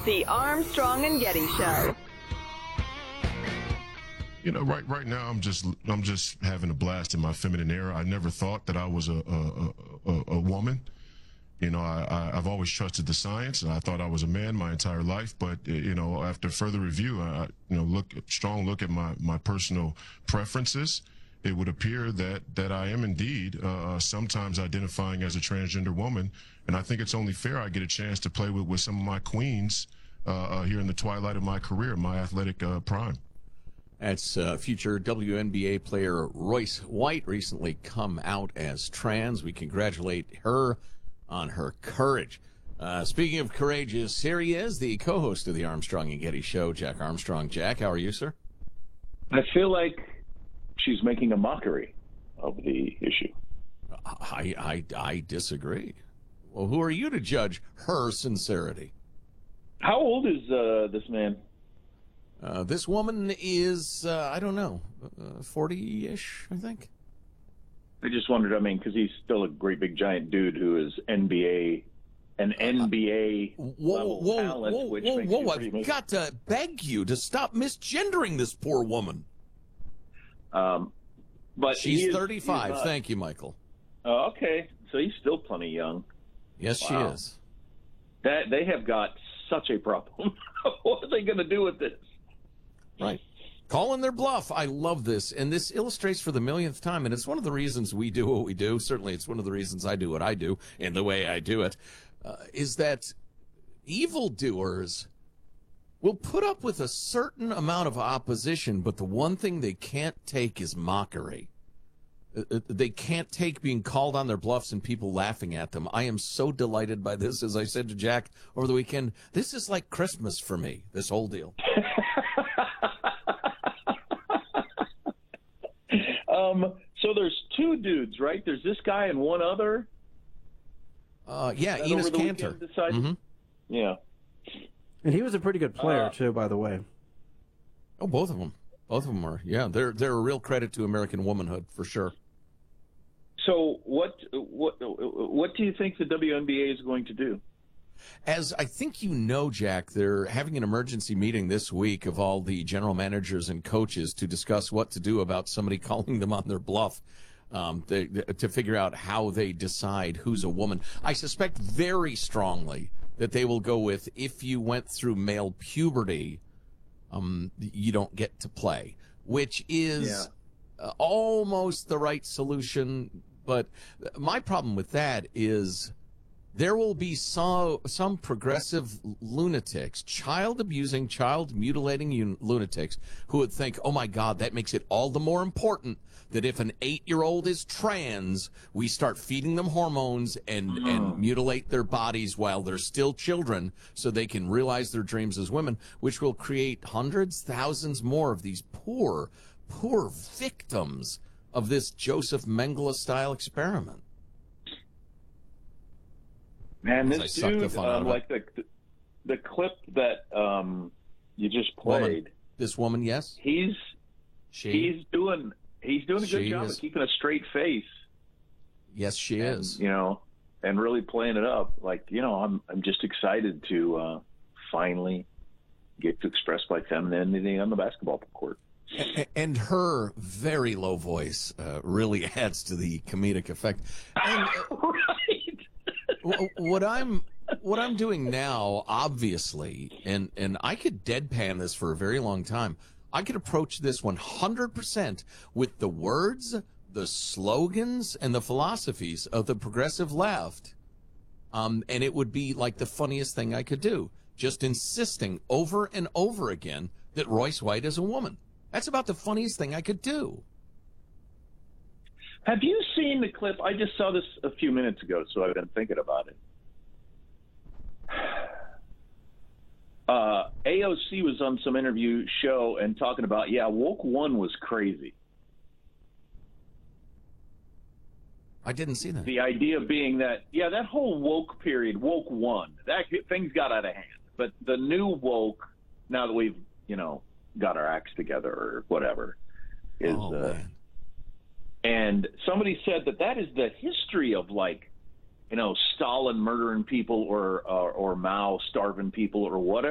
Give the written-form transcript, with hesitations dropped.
The Armstrong and Getty Show. You know, right now I'm just having a blast in my feminine era. I never thought that I was a woman. You know, I've always trusted the science, and I thought I was a man my entire life. But you know, after further review, strong look at my personal preferences, it would appear that I am indeed sometimes identifying as a transgender woman, and I think it's only fair I get a chance to play with some of my queens here in the twilight of my career, my athletic prime. That's future WNBA player Royce White, recently come out as trans. We congratulate her on her courage. Speaking of courageous, here he is, the co-host of the Armstrong and Getty Show, Jack Armstrong. Jack, how are you, sir? I feel like she's making a mockery of the issue. I disagree. Well, who are you to judge her sincerity? How old is this man? This woman is, I don't know, 40-ish, I think. I just wondered, because he's still a great big giant dude who is an NBA level talent, which makes you pretty I've got to beg you to stop misgendering this poor woman. But she's 35. Thank you, Michael. Okay, so he's still plenty young. Yes, wow. She is. That they have got such a problem. What are they going to do with this? Right. Calling their bluff. I love this. And this illustrates for the millionth time, and it's one of the reasons we do what we do. Certainly it's one of the reasons I do what I do and the way I do it, is that evildoers will put up with a certain amount of opposition, but the one thing they can't take is mockery. They can't take being called on their bluffs and people laughing at them. I am so delighted by this. As I said to Jack over the weekend, this is like Christmas for me, this whole deal. So there's two dudes, right? There's this guy and one other? Yeah, Enos Kanter. Mm-hmm. Yeah. And he was a pretty good player, too, by the way. Oh, both of them. Both of them are. Yeah, they're a real credit to American womanhood, for sure. So what do you think the WNBA is going to do? As I think you know, Jack, they're having an emergency meeting this week of all the general managers and coaches to discuss what to do about somebody calling them on their bluff, to figure out how they decide who's a woman. I suspect very strongly that they will go with, if you went through male puberty, you don't get to play, which is almost the right solution. But my problem with that is there will be some progressive lunatics, child-abusing, child-mutilating lunatics who would think, oh, my God, that makes it all the more important that if an 8-year-old is trans, we start feeding them hormones and mutilate their bodies while they're still children so they can realize their dreams as women, which will create hundreds, thousands more of these poor victims of this Joseph Mengele-style experiment. Man, this dude, like the clip that you just played. This woman, yes, he's doing a good job of keeping a straight face. Yes, she is. You know, and really playing it up. Like, you know, I'm just excited to finally get to express my femininity on the basketball court. And her very low voice really adds to the comedic effect. And, right. What I'm doing now, obviously, and I could deadpan this for a very long time. I could approach this 100% with the words, the slogans, and the philosophies of the progressive left, and it would be like the funniest thing I could do, just insisting over and over again that Royce White is a woman. That's about the funniest thing I could do. Have you seen the clip? I just saw this a few minutes ago, so I've been thinking about it. AOC was on some interview show and talking about, woke one was crazy. I didn't see that. The idea being that, that whole woke period, woke one, that things got out of hand. But the new woke, now that we've, got our acts together or whatever, is and somebody said that is the history of, like, Stalin murdering people or Mao starving people or whatever.